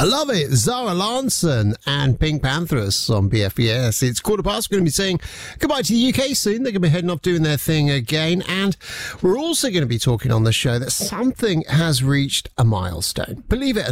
I love it. Zara Larsson and Pink Panthers on BFBS. It's 15:15. We're going to be saying goodbye to the UK soon. They're going to be heading off doing their thing again. And we're also going to be talking on the show that something has reached a milestone. Believe it or